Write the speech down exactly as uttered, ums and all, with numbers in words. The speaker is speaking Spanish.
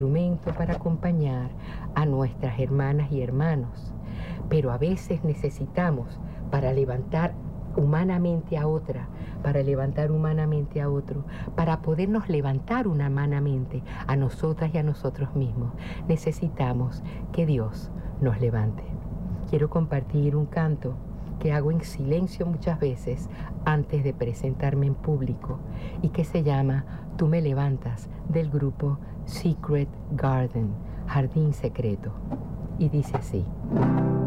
instrumento para acompañar a nuestras hermanas y hermanos, pero a veces necesitamos para levantar humanamente a otra, para levantar humanamente a otro, para podernos levantar humanamente a nosotras y a nosotros mismos, necesitamos que Dios nos levante. Quiero compartir un canto que hago en silencio muchas veces antes de presentarme en público y que se llama Tú me levantas, del grupo Secret Garden, Jardín Secreto, y dice así.